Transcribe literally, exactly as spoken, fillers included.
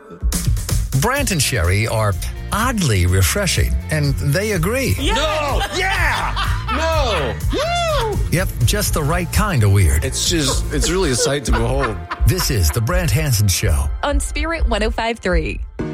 Brant and Sherry are oddly refreshing, and they agree. Yeah. No! Yeah! No! Woo! Yep, just the right kind of weird. It's just, it's really a sight to behold. This is the Brant Hansen Show. On Spirit one oh five point three.